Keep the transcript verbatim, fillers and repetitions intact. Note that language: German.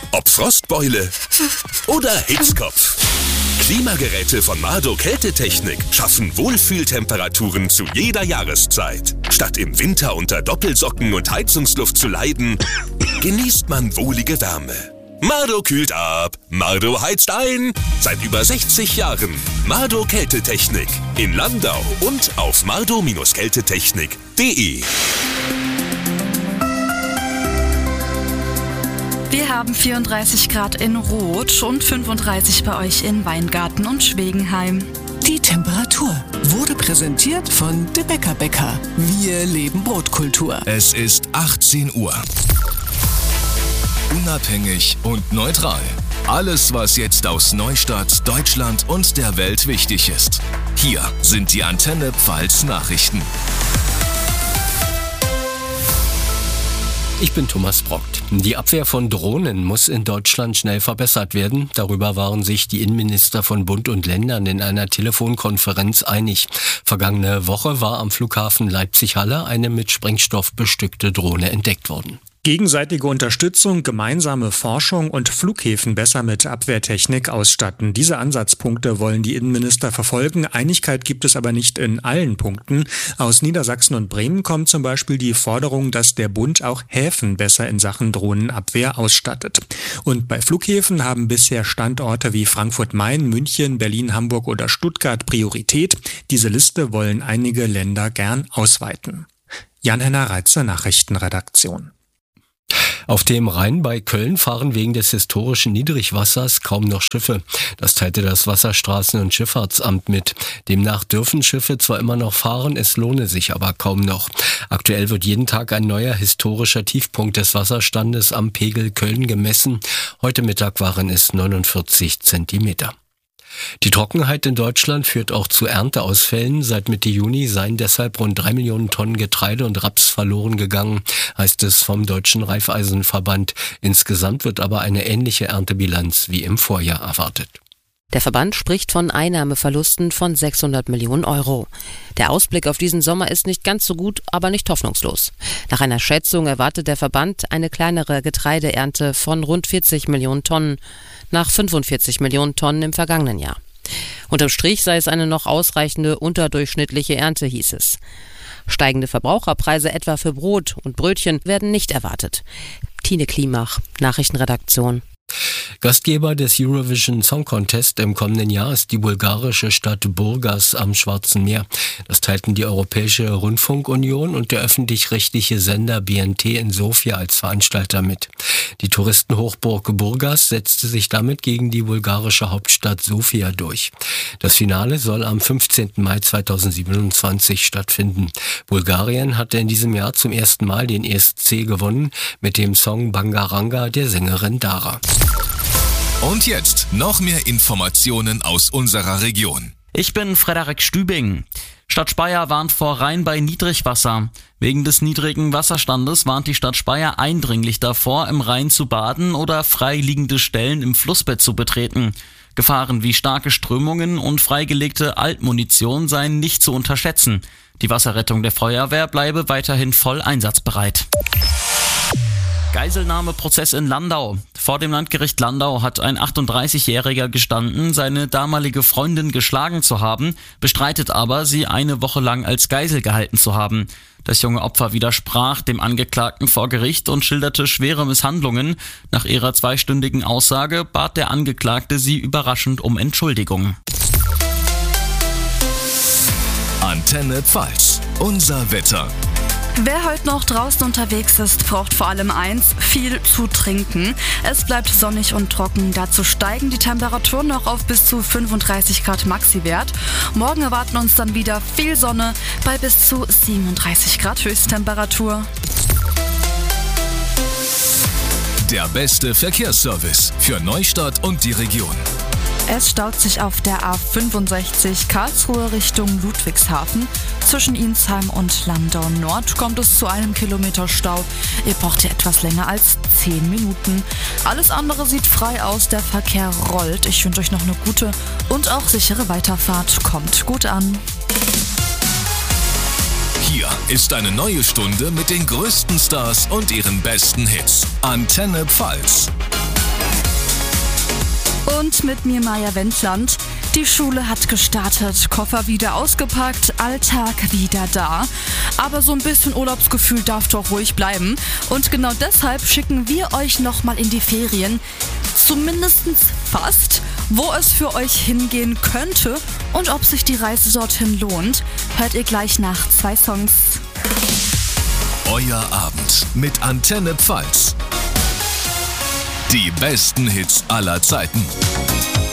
Ob Frostbeule oder Hitzkopf. Klimageräte von Mardo Kältetechnik schaffen Wohlfühltemperaturen zu jeder Jahreszeit. Statt im Winter unter Doppelsocken und Heizungsluft zu leiden, genießt man wohlige Wärme. Mardo kühlt ab, Mardo heizt ein. Seit über sechzig Jahren Mardo Kältetechnik in Landau und auf mardo Kältetechnik punkt de. Wir haben vierunddreißig Grad in Roth und fünfunddreißig bei euch in Weingarten und Schwegenheim. Die Temperatur wurde präsentiert von De Bäcker Bäcker. Wir leben Brotkultur. Es ist achtzehn Uhr. Unabhängig und neutral. Alles, was jetzt aus Neustadt, Deutschland und der Welt wichtig ist. Hier sind die Antenne Pfalz Nachrichten. Ich bin Thomas Brockt. Die Abwehr von Drohnen muss in Deutschland schnell verbessert werden. Darüber waren sich die Innenminister von Bund und Ländern in einer Telefonkonferenz einig. Vergangene Woche war am Flughafen Leipzig-Halle eine mit Sprengstoff bestückte Drohne entdeckt worden. Gegenseitige Unterstützung, gemeinsame Forschung und Flughäfen besser mit Abwehrtechnik ausstatten. Diese Ansatzpunkte wollen die Innenminister verfolgen. Einigkeit gibt es aber nicht in allen Punkten. Aus Niedersachsen und Bremen kommt zum Beispiel die Forderung, dass der Bund auch Häfen besser in Sachen Drohnenabwehr ausstattet. Und bei Flughäfen haben bisher Standorte wie Frankfurt-Main, München, Berlin, Hamburg oder Stuttgart Priorität. Diese Liste wollen einige Länder gern ausweiten. Jan-Henner Reitzer, Nachrichtenredaktion. Auf dem Rhein bei Köln fahren wegen des historischen Niedrigwassers kaum noch Schiffe. Das teilte das Wasserstraßen- und Schifffahrtsamt mit. Demnach dürfen Schiffe zwar immer noch fahren, es lohne sich aber kaum noch. Aktuell wird jeden Tag ein neuer historischer Tiefpunkt des Wasserstandes am Pegel Köln gemessen. Heute Mittag waren es neunundvierzig Zentimeter. Die Trockenheit in Deutschland führt auch zu Ernteausfällen. Seit Mitte Juni seien deshalb rund drei Millionen Tonnen Getreide und Raps verloren gegangen, heißt es vom Deutschen Raiffeisenverband. Insgesamt wird aber eine ähnliche Erntebilanz wie im Vorjahr erwartet. Der Verband spricht von Einnahmeverlusten von sechshundert Millionen Euro. Der Ausblick auf diesen Sommer ist nicht ganz so gut, aber nicht hoffnungslos. Nach einer Schätzung erwartet der Verband eine kleinere Getreideernte von rund vierzig Millionen Tonnen, nach fünfundvierzig Millionen Tonnen im vergangenen Jahr. Unterm Strich sei es eine noch ausreichende unterdurchschnittliche Ernte, hieß es. Steigende Verbraucherpreise etwa für Brot und Brötchen werden nicht erwartet. Tine Klimach, Nachrichtenredaktion. Gastgeber des Eurovision Song Contest im kommenden Jahr ist die bulgarische Stadt Burgas am Schwarzen Meer. Das teilten die Europäische Rundfunkunion und der öffentlich-rechtliche Sender B N T in Sofia als Veranstalter mit. Die Touristenhochburg Burgas setzte sich damit gegen die bulgarische Hauptstadt Sofia durch. Das Finale soll am fünfzehnten Mai zweitausendsiebenundzwanzig stattfinden. Bulgarien hatte in diesem Jahr zum ersten Mal den E S C gewonnen mit dem Song Bangaranga der Sängerin Dara. Und jetzt noch mehr Informationen aus unserer Region. Ich bin Frederik Stübing. Stadt Speyer warnt vor Rhein bei Niedrigwasser. Wegen des niedrigen Wasserstandes warnt die Stadt Speyer eindringlich davor, im Rhein zu baden oder freiliegende Stellen im Flussbett zu betreten. Gefahren wie starke Strömungen und freigelegte Altmunition seien nicht zu unterschätzen. Die Wasserrettung der Feuerwehr bleibe weiterhin voll einsatzbereit. Geiselnahmeprozess in Landau. Vor dem Landgericht Landau hat ein achtunddreißigjähriger gestanden, seine damalige Freundin geschlagen zu haben, bestreitet aber, sie eine Woche lang als Geisel gehalten zu haben. Das junge Opfer widersprach dem Angeklagten vor Gericht und schilderte schwere Misshandlungen. Nach ihrer zweistündigen Aussage bat der Angeklagte sie überraschend um Entschuldigung. Antenne Pfalz, unser Wetter. Wer heute noch draußen unterwegs ist, braucht vor allem eins, viel zu trinken. Es bleibt sonnig und trocken. Dazu steigen die Temperaturen noch auf bis zu fünfunddreißig Grad Maxiwert. Morgen erwarten uns dann wieder viel Sonne bei bis zu siebenunddreißig Grad Höchsttemperatur. Der beste Verkehrsservice für Neustadt und die Region. Es staut sich auf der A fünfundsechzig Karlsruhe Richtung Ludwigshafen. Zwischen Insheim und Landau Nord kommt es zu einem Kilometer Stau. Ihr braucht hier etwas länger als zehn Minuten. Alles andere sieht frei aus, der Verkehr rollt. Ich wünsche euch noch eine gute und auch sichere Weiterfahrt. Kommt gut an. Hier ist eine neue Stunde mit den größten Stars und ihren besten Hits. Antenne Pfalz. Und mit mir Maja Wendland. Die Schule hat gestartet, Koffer wieder ausgepackt, Alltag wieder da. Aber so ein bisschen Urlaubsgefühl darf doch ruhig bleiben. Und genau deshalb schicken wir euch nochmal in die Ferien. Zumindest fast. Wo es für euch hingehen könnte und ob sich die Reise dorthin lohnt, hört ihr gleich nach zwei Songs. Euer Abend mit Antenne Pfalz. Die besten Hits aller Zeiten.